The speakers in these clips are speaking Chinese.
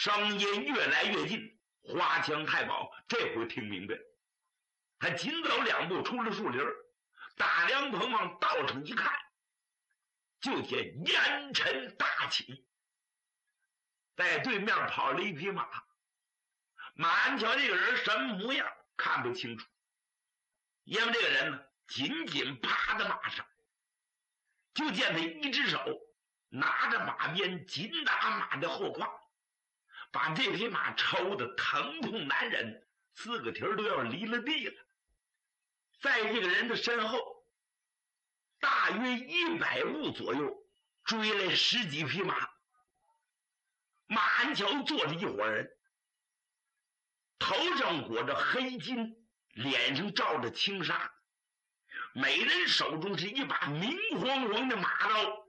声音越来越近。花枪太保这回听明白了，他紧走2步出了树林，大凉棚往道上一看，就见烟尘大起，在对面跑了一匹马。马鞍桥这个人什么模样看不清楚，因为这个人呢紧紧趴在马上，就见他一只手拿着马鞭紧打马的后胯，把这匹马抽得疼痛难忍，4个蹄都要离了地了。在这个人的身后大约100步左右追来10几匹马，马鞍桥坐着一伙人，头上裹着黑巾，脸上罩着轻纱，每人手中是一把明晃晃的马刀。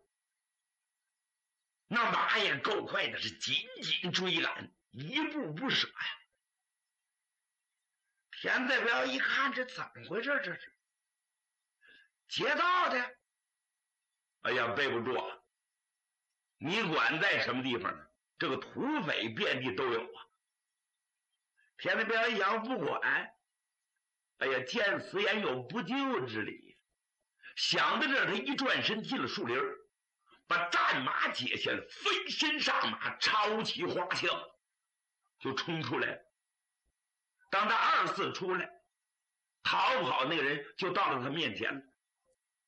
那马也够快的，是紧紧追赶，一步不舍呀。田代表一看，这怎么回事？这是劫道的。哎呀，背不住啊！你管在什么地方呢？这个土匪遍地都有啊。田代表一想不管，哎呀，见死也有不救之理。想到这儿，他一转身进了树林，把战马解下来，飞身上马，抄起花枪就冲出来了。当他2次出来逃跑，那个人就到了他面前了。